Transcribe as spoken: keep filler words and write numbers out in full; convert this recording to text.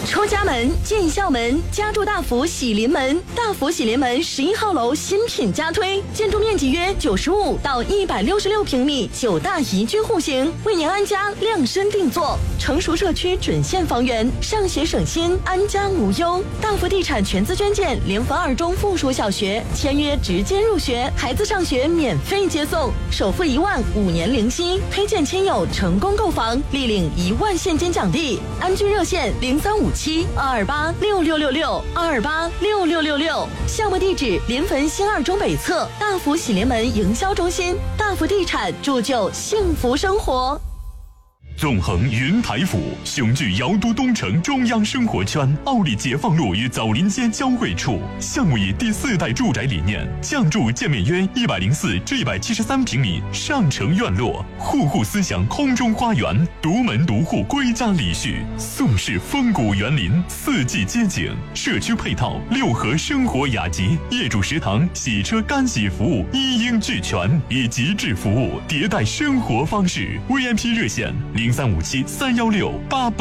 出家门进校门，家住大福喜临门。大福喜临门十一号楼新品加推，建筑面积约九十五到一百六十六平米，九大宜居户型，为您安家量身定做。成熟社区准现房源，上学省心，安家无忧。大福地产全资捐建联防二中附属小学，签约直接入学，孩子上学免费接送，首付一万，五年零息，推荐亲友成功购房，立领一万现金奖励。安居热线零三五七二二八六六六六二二八六六六六，项目地址临汾新二中北侧大福喜临门营销中心。大福地产铸就幸福生活。 纵横云台府，雄踞瑶都东城中央生活圈，奥利解放路与枣林街交汇处。项目以第四代住宅理念，降筑建面约一百零四至一百七十三平米上城院落，户户思想空中花园，独门独户归家礼序，宋式风谷园林，四季街景，社区配套六合生活雅集，业主食堂、洗车干洗服务一应俱全，以极致服务迭代生活方式。V I P 热线零三五七三幺六八八。